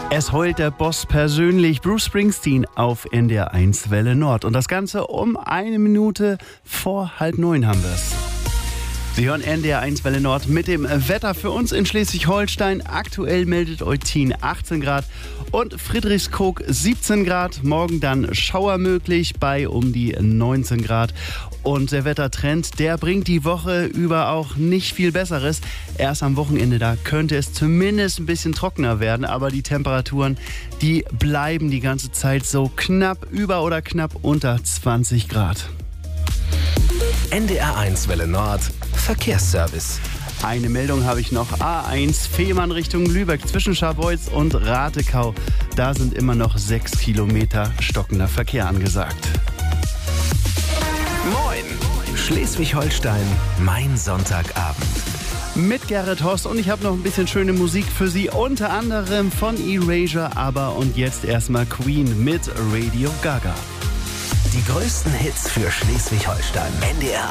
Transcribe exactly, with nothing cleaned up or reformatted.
Es heult der Boss persönlich, Bruce Springsteen auf N D R eins Welle Nord. Und das Ganze um eine Minute vor halb neun haben wir es. Sie hören N D R eins Welle Nord mit dem Wetter für uns in Schleswig-Holstein. Aktuell meldet Eutin achtzehn Grad und Friedrichskoog siebzehn Grad. Morgen dann Schauer möglich bei um die neunzehn Grad. Und der Wettertrend, der bringt die Woche über auch nicht viel Besseres. Erst am Wochenende, da könnte es zumindest ein bisschen trockener werden. Aber die Temperaturen, die bleiben die ganze Zeit so knapp über oder knapp unter zwanzig Grad. N D R eins Welle Nord, Verkehrsservice. Eine Meldung habe ich noch. A eins Fehmarn Richtung Lübeck zwischen Scharbeutz und Ratekau. Da sind immer noch sechs Kilometer stockender Verkehr angesagt. Moin! Schleswig-Holstein, mein Sonntagabend. Mit Gerrit Horst und ich habe noch ein bisschen schöne Musik für Sie, unter anderem von Erasure, aber und jetzt erstmal Queen mit Radio Gaga. Die größten Hits für Schleswig-Holstein. N D R